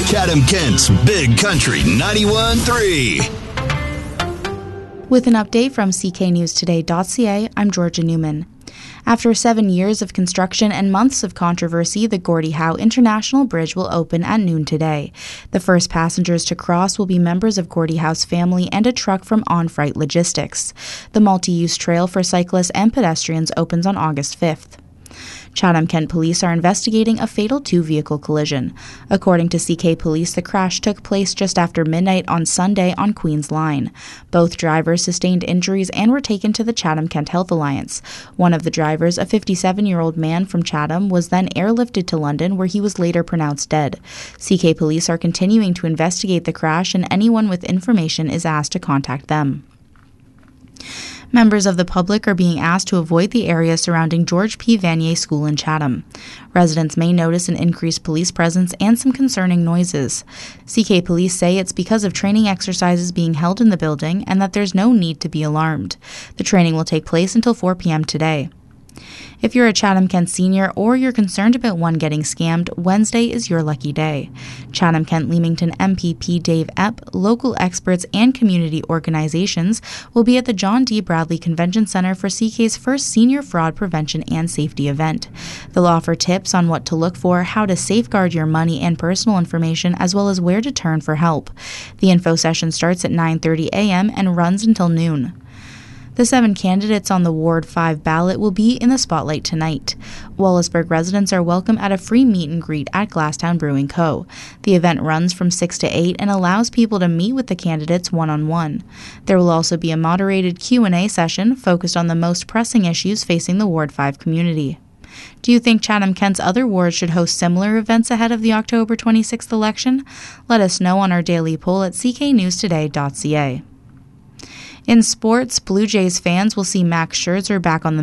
Chatham-Kent's Big Country 91.3. With an update from cknewstoday.ca, I'm Georgia Newman. After 7 years of construction and months of controversy, the Gordie Howe International Bridge will open at noon today. The first passengers to cross will be members of Gordie Howe's family and a truck from On-Freight Logistics. The multi-use trail for cyclists and pedestrians opens on August 5th. Chatham-Kent police are investigating a fatal two-vehicle collision. According to CK Police, the crash took place just after midnight on Sunday on Queens Line. Both drivers sustained injuries and were taken to the Chatham-Kent Health Alliance. One of the drivers, a 57-year-old man from Chatham, was then airlifted to London, where he was later pronounced dead. CK Police are continuing to investigate the crash, and anyone with information is asked to contact them. Members of the public are being asked to avoid the area surrounding George P. Vanier School in Chatham. Residents may notice an increased police presence and some concerning noises. CK Police say it's because of training exercises being held in the building and that there's no need to be alarmed. The training will take place until 4 p.m. today. If you're a Chatham-Kent senior or you're concerned about one getting scammed, Wednesday is your lucky day. Chatham-Kent-Leamington MPP Dave Epp, local experts, and community organizations will be at the John D. Bradley Convention Center for CK's first senior fraud prevention and safety event. They'll offer tips on what to look for, how to safeguard your money and personal information, as well as where to turn for help. The info session starts at 9:30 a.m. and runs until noon. The 7 candidates on the Ward 5 ballot will be in the spotlight tonight. Wallaceburg residents are welcome at a free meet and greet at Glasstown Brewing Co. The event runs from 6 to 8 and allows people to meet with the candidates one-on-one. There will also be a moderated Q&A session focused on the most pressing issues facing the Ward 5 community. Do you think Chatham-Kent's other wards should host similar events ahead of the October 26th election? Let us know on our daily poll at cknewstoday.ca. In sports, Blue Jays fans will see Max Scherzer back on the